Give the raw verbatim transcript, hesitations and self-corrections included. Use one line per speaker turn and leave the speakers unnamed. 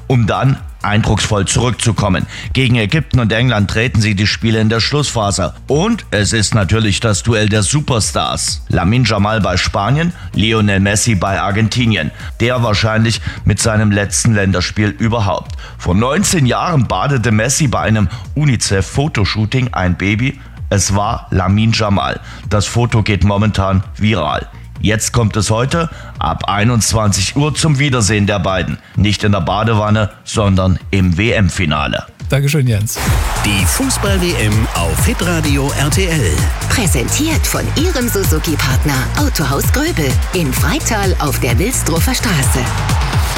um dann eindrucksvoll zurückzukommen. Gegen Ägypten und England treten sie die Spiele in der Schlussphase. Und es ist natürlich das Duell der Superstars. Lamine Yamal bei Spanien, Lionel Messi bei Argentinien. Der wahrscheinlich mit seinem letzten Länderspiel überhaupt. Vor neunzehn Jahren badete Messi bei einem UNICEF-Fotoshooting ein Baby. Es war Lamine Yamal. Das Foto geht momentan viral. Jetzt kommt es heute ab einundzwanzig Uhr zum Wiedersehen der beiden. Nicht in der Badewanne, sondern im W M-Finale.
Dankeschön, Jens.
Die Fußball-W M auf Hitradio R T L.
Präsentiert von Ihrem Suzuki-Partner Autohaus Gröbel in Freital auf der Wilsdruffer Straße.